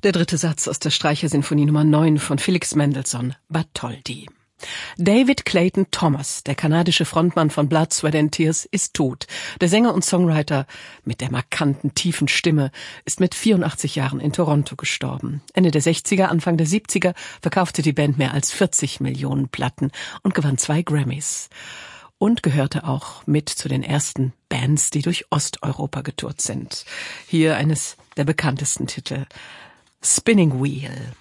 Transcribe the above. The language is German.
Der dritte Satz aus der Streichersinfonie Nummer 9 von Felix Mendelssohn, Bartholdy. David Clayton Thomas, der kanadische Frontmann von Blood, Sweat and Tears, ist tot. Der Sänger und Songwriter mit der markanten, tiefen Stimme ist mit 84 Jahren in Toronto gestorben. Ende der 60er, Anfang der 70er verkaufte die Band mehr als 40 Millionen Platten und gewann 2 Grammys. Und gehörte auch mit zu den ersten Bands, die durch Osteuropa getourt sind. Hier eines der bekanntesten Titel, Spinning Wheel.